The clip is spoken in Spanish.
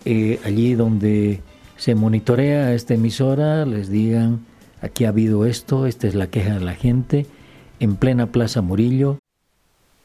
allí donde se monitorea esta emisora, les digan: aquí ha habido esto, esta es la queja de la gente, en plena Plaza Murillo,